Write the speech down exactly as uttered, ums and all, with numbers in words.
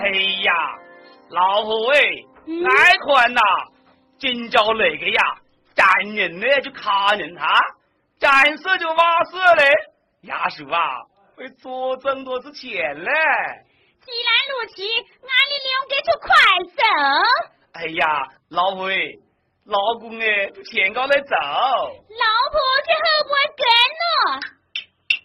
哎呀，老婆哎，爱看呐，今朝那个呀，站人呢就看人哈，站死就瓦死嘞，亚叔啊，会多挣多少钱嘞？ 既然如此，俺你两个就快走。 哎呀，老婆哎，老公哎，就劝告来走。 老婆就后不跟了。